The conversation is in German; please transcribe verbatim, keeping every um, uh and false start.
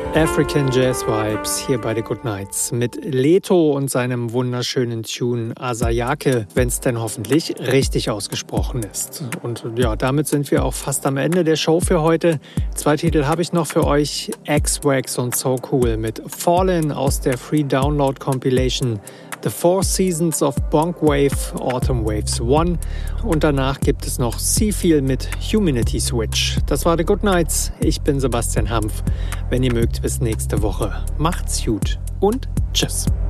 African Jazz Vibes hier bei The Good Nights mit Leto und seinem wunderschönen Tune Asayake, wenn es denn hoffentlich richtig ausgesprochen ist. Und ja, damit sind wir auch fast am Ende der Show für heute. Zwei Titel habe ich noch für euch, X-Wax und So Cool mit Fallen aus der Free Download Compilation The Four Seasons of Bonk Wave, Autumn Waves eins und danach gibt es noch Seafeel mit Humanity Switch. Das war The Good Nights, ich bin Sebastian Hampf. Wenn ihr mögt, bis nächste Woche. Macht's gut und tschüss.